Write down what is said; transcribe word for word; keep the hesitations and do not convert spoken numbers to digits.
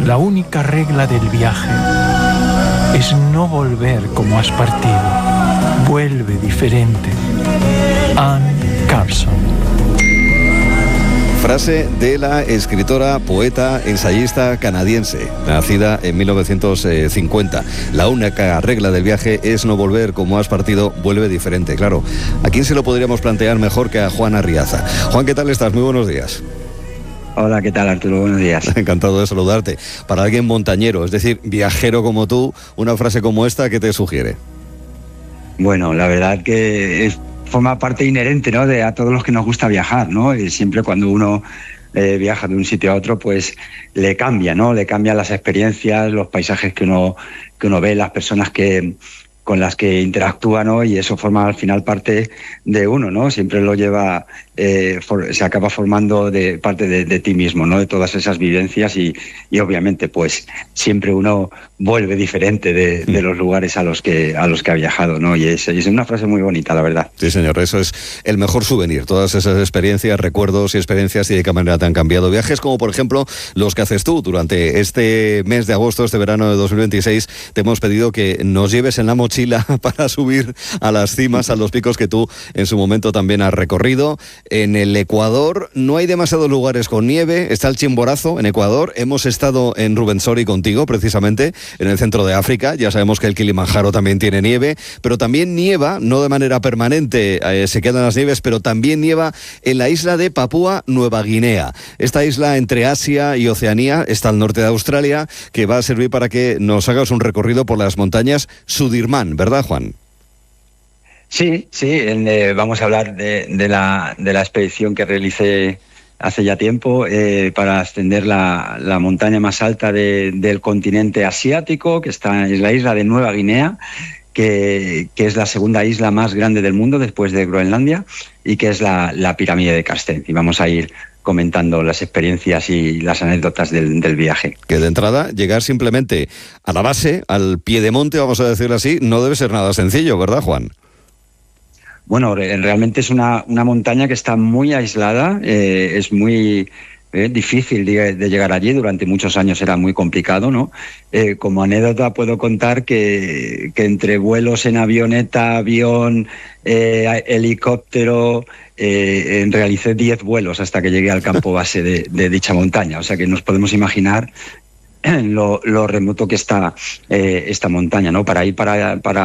La única regla del viaje es no volver como has partido. Vuelve diferente. Anne Carson. Frase de la escritora, poeta, ensayista canadiense, nacida en mil novecientos cincuenta. La única regla del viaje es no volver como has partido, vuelve diferente. Claro, ¿a quién se lo podríamos plantear mejor que a Juan Arriaza? Juan, ¿qué tal estás? Muy buenos días. Hola, ¿qué tal, Arturo? Buenos días. Encantado de saludarte. Para alguien montañero, es decir, viajero como tú, una frase como esta, ¿qué te sugiere? Bueno, la verdad que es, forma parte inherente, ¿no?, de a todos los que nos gusta viajar, ¿no? Y siempre cuando uno eh, viaja de un sitio a otro, pues le cambia, ¿no? Le cambian las experiencias, los paisajes que uno, que uno ve, las personas que con las que interactúa, ¿no? Y eso forma al final parte de uno, ¿no? Siempre lo lleva, eh, for, se acaba formando de parte de, de ti mismo, ¿no? De todas esas vivencias y, y obviamente, pues siempre uno vuelve diferente de, de los lugares a los que a los que ha viajado, ¿no? Y es, es una frase muy bonita, la verdad. Sí, señor, eso es el mejor souvenir. Todas esas experiencias, recuerdos y experiencias y de qué manera te han cambiado. Viajes como, por ejemplo, los que haces tú durante este mes de agosto, este verano de dos mil veintiséis. Te hemos pedido que nos lleves en la mochila para subir a las cimas, a los picos que tú en su momento también has recorrido. En el Ecuador no hay demasiados lugares con nieve. Está el Chimborazo en Ecuador. Hemos estado en Rubensori contigo, precisamente, en el centro de África. Ya sabemos que el Kilimanjaro también tiene nieve, pero también nieva, no de manera permanente, eh, se quedan las nieves, pero también nieva en la isla de Papúa Nueva Guinea. Esta isla entre Asia y Oceanía está al norte de Australia, que va a servir para que nos hagas un recorrido por las montañas Sudirman, ¿verdad, Juan? Sí, sí, eh, vamos a hablar de, de, la, de la expedición que realicé hace ya tiempo eh, para ascender la, la montaña más alta de, del continente asiático, que está en la isla de Nueva Guinea, que, que es la segunda isla más grande del mundo después de Groenlandia y que es la, la pirámide de Carstens. Y vamos a ir comentando las experiencias y las anécdotas del, del viaje. Que de entrada, llegar simplemente a la base, al pie de monte, vamos a decirlo así, no debe ser nada sencillo, ¿verdad, Juan? Bueno, realmente es una, una montaña que está muy aislada, eh, es muy eh, difícil de, de llegar allí, durante muchos años era muy complicado, ¿no? Eh, como anécdota puedo contar que, que entre vuelos en avioneta, avión, eh, helicóptero, eh, realicé diez vuelos hasta que llegué al campo base de, de dicha montaña, o sea que nos podemos imaginar Lo, lo remoto que está eh, esta montaña, ¿no? Para ir para, para